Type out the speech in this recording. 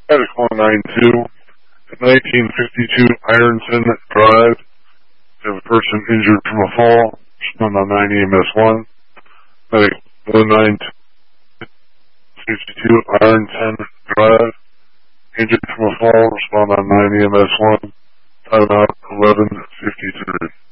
Medic 192. At 1952 Ironton Drive. We have a person injured from a fall. Respond on 9 EMS 1. Medic 192 Ironton Drive. Injured from a fall. Respond on 9 EMS 1. Time out 11:53.